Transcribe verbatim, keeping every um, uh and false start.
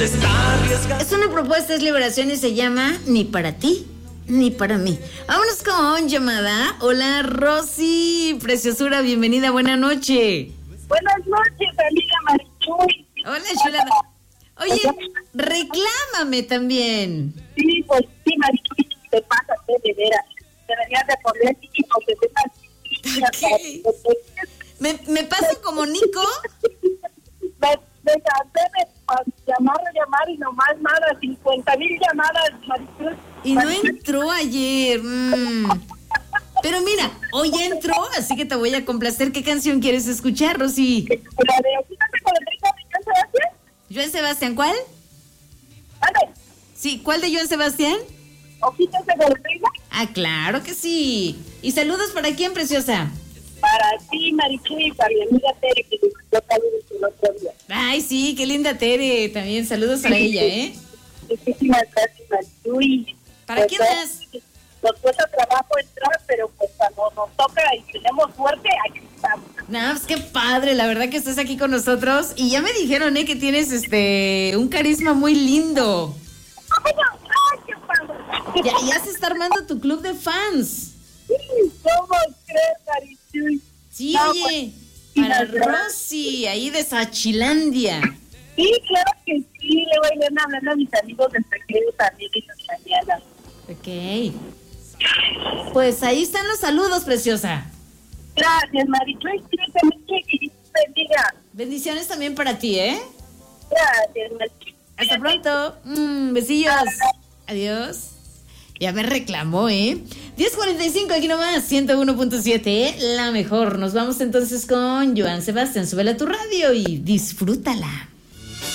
Es una propuesta, es liberación y se llama Ni para ti, ni para mí. Vámonos con llamada. Hola, Rosy, preciosura, bienvenida, buena noche. Buenas noches, amiga Marichuy. Hola, chulada. Oye, reclámame también. Sí, pues sí, Marichuy, te pasas de veras. Deberías de poner y porque te ¿Qué? ¿Me, ¿Me paso como Nico? Me, me cansé de llamar, llamar y nomás nada, cincuenta mil llamadas, Marichuy. Y no entró ayer. Mm. Pero mira, hoy entró, así que te voy a complacer. ¿Qué canción quieres escuchar, Rosy? La de Ojitos de Golondrina de Joan Sebastián. ¿Joan Sebastián cuál? ¿Vale? Sí, ¿cuál de Joan Sebastián? Ojitos de Golondrina. Ah, claro que sí. ¿Y saludos para quién, preciosa? Para ti, Marichuy, y para mi amiga Tere, que me dio saludos el otro día. Ay, sí, qué linda Tere. También saludos para ella, ¿eh? Muchísimas gracias, Marichuy. ¿Para quién más? Nos cuesta trabajo entrar, pero pues cuando nos toca y tenemos suerte, aquí estamos. No, pues qué padre, la verdad que estás aquí con nosotros. Y ya me dijeron, ¿eh? Que tienes este un carisma muy lindo. ¡Ay, qué padre! Ya, ya se está armando tu club de fans. Sí, ¿cómo crees, Marichuy? Sí, No, oye, pues, para sí, ¿verdad? Rosy, ahí de Sachilandia. Sí, claro que sí. Le voy a ir hablando a mis amigos del pequeño también y sus mañanas. Ok. Pues ahí están los saludos, preciosa. Gracias, Marichuy. Que Dios te bendiga. Bendiciones también para ti, ¿eh? Gracias, Marichuy. Hasta pronto. Mm, besillos. Adiós. Ya me reclamó, ¿eh? diez cuarenta y cinco aquí nomás, ciento uno punto siete, ¿eh? La mejor. Nos vamos entonces con Joan Sebastián. Súbela a tu radio y disfrútala.